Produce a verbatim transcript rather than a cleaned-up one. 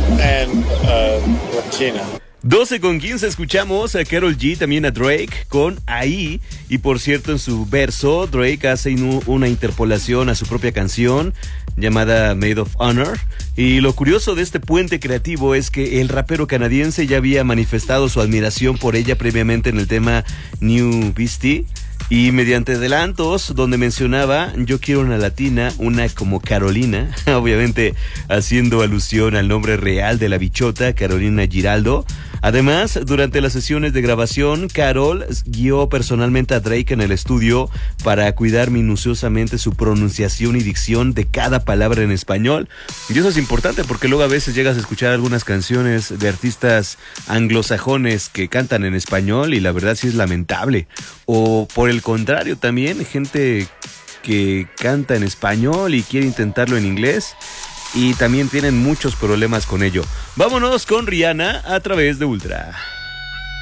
and uh, Latina. doce con quince escuchamos a Karol G, también a Drake con Ahí. Y por cierto, en su verso, Drake hace una interpolación a su propia canción llamada Made of Honor. Y lo curioso de este puente creativo es que el rapero canadiense ya había manifestado su admiración por ella previamente en el tema New Beastie. Y mediante adelantos donde mencionaba yo quiero una latina, una como Carolina, obviamente haciendo alusión al nombre real de la bichota, Carolina Giraldo. Además, durante las sesiones de grabación, Karol guió personalmente a Drake en el estudio para cuidar minuciosamente su pronunciación y dicción de cada palabra en español. Y eso es importante porque luego a veces llegas a escuchar algunas canciones de artistas anglosajones que cantan en español y la verdad sí es lamentable. O por el contrario también, gente que canta en español y quiere intentarlo en inglés y también tienen muchos problemas con ello. Vámonos con Rihanna a través de Ultra.